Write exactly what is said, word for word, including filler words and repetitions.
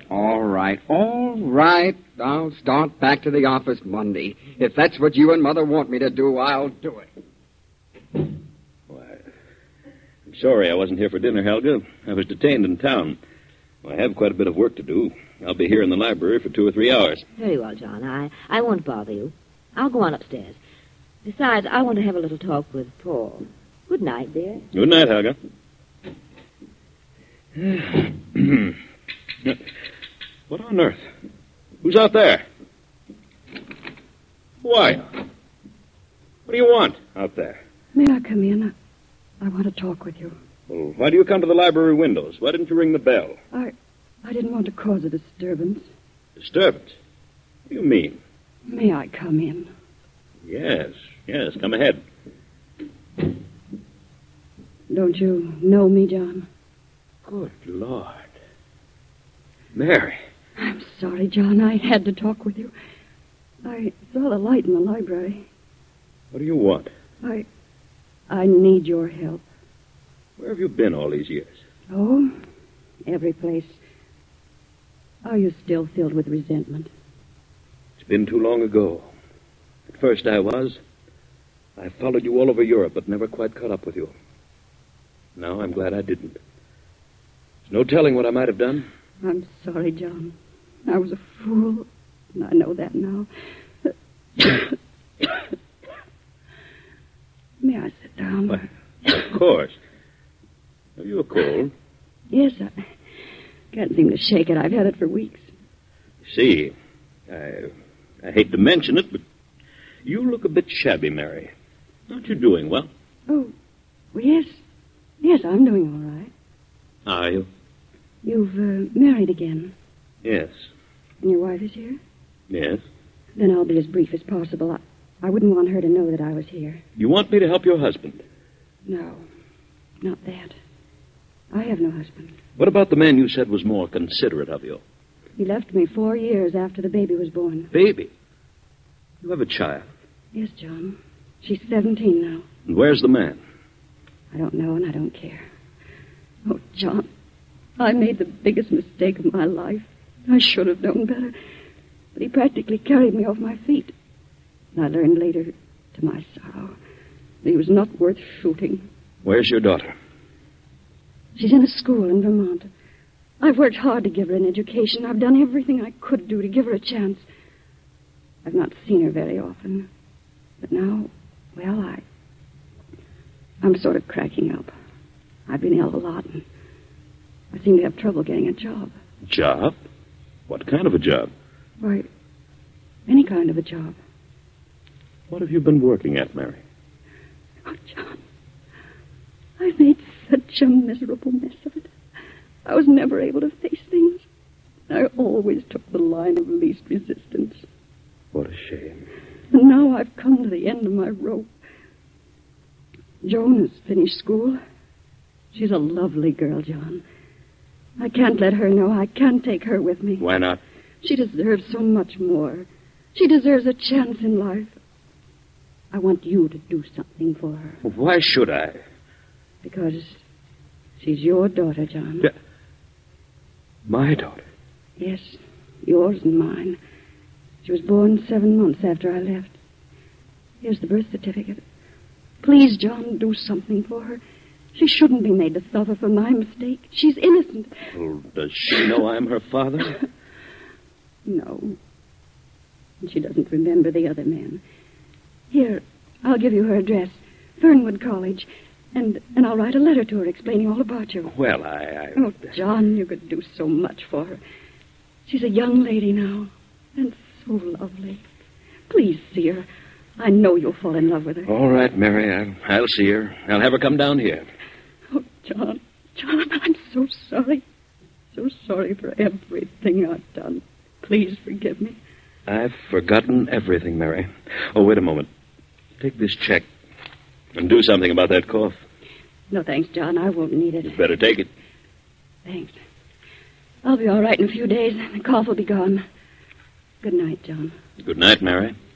All right, all right. I'll start back to the office Monday. If that's what you and Mother want me to do, I'll do it. Why, I'm sorry I wasn't here for dinner, Helga. I was detained in town. Well, I have quite a bit of work to do. I'll be here in the library for two or three hours. Very well, John. I, I won't bother you. I'll go on upstairs. Besides, I want to have a little talk with Paul. Good night, dear. Good night, Helga. What on earth? Who's out there? Why? What do you want out there? May I come in? I, I want to talk with you. Well, why do you come to the library windows? Why didn't you ring the bell? I I didn't want to cause a disturbance. Disturbance? What do you mean? May I come in? Yes, yes, come ahead. Don't you know me, John? Good Lord. Mary. I'm sorry, John. I had to talk with you. I saw the light in the library. What do you want? I... I need your help. Where have you been all these years? Oh, every place. Are you still filled with resentment? It's been too long ago. At first I was. I followed you all over Europe, but never quite caught up with you. Now I'm glad I didn't. There's no telling what I might have done. I'm sorry, John. I was a fool, and I know that now. May I sit down? Why, of course. Have you a cold? Yes, I can't seem to shake it. I've had it for weeks. See, I, I hate to mention it, but you look a bit shabby, Mary. Aren't you doing well? Oh, well, yes. Yes, I'm doing all right. Are you? You've uh, married again. Yes. And your wife is here? Yes. Then I'll be as brief as possible. I, I wouldn't want her to know that I was here. You want me to help your husband? No, not that. I have no husband. What about the man you said was more considerate of you? He left me four years after the baby was born. Baby? You have a child? Yes, John. She's seventeen now. And where's the man? I don't know, and I don't care. Oh, John, I made the biggest mistake of my life. I should have known better. But he practically carried me off my feet. And I learned later, to my sorrow, that he was not worth shooting. Where's your daughter? She's in a school in Vermont. I've worked hard to give her an education. I've done everything I could do to give her a chance. I've not seen her very often. But now, well, I... I'm sort of cracking up. I've been ill a lot, and I seem to have trouble getting a job. Job? What kind of a job? Why, any kind of a job. What have you been working at, Mary? Oh, John, I made such a miserable mess of it. I was never able to face things. I always took the line of least resistance. What a shame. And now I've come to the end of my rope. Joan has finished school. She's a lovely girl, John. I can't let her know. I can't take her with me. Why not? She deserves so much more. She deserves a chance in life. I want you to do something for her. Why should I? Because she's your daughter, John. Yeah. My daughter? Yes, yours and mine. She was born seven months after I left. Here's the birth certificate. Please, John, do something for her. She shouldn't be made to suffer for my mistake. She's innocent. Well, does she know I'm her father? No. And she doesn't remember the other men. Here, I'll give you her address. Fernwood College. And and I'll write a letter to her explaining all about you. Well, I... I... Oh, John, you could do so much for her. She's a young lady now. And so lovely. Please see her. I know you'll fall in love with her. All right, Mary. I'll, I'll see her. I'll have her come down here. Oh, John. John, I'm so sorry. So sorry for everything I've done. Please forgive me. I've forgotten everything, Mary. Oh, wait a moment. Take this check and do something about that cough. No, thanks, John. I won't need it. You'd better take it. Thanks. I'll be all right in a few days. The cough will be gone. Good night, John. Good night, Mary.